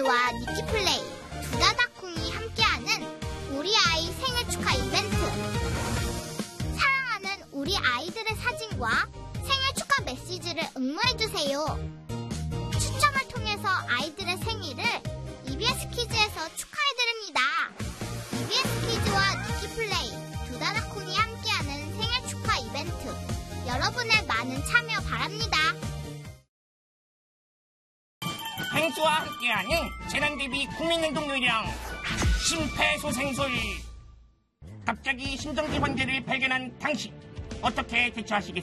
에스키즈와 니키플레이, 두다다콩이 함께하는 우리 아이 생일 축하 이벤트. 사랑하는 우리 아이들의 사진과 생일 축하 메시지를 응모해주세요. 추첨을 통해서 아이들의 생일을 EBS 키즈에서 축하해드립니다. EBS 키즈와 니키플레이, 두다다콩이 함께하는 생일 축하 이벤트. 여러분의 많은 참여 바랍니다. 행수와 함께하는 재난대비 국민행동 요령 심폐소생술. 갑자기 심정지 환자를 발견한 당신 어떻게 대처하시겠습니까?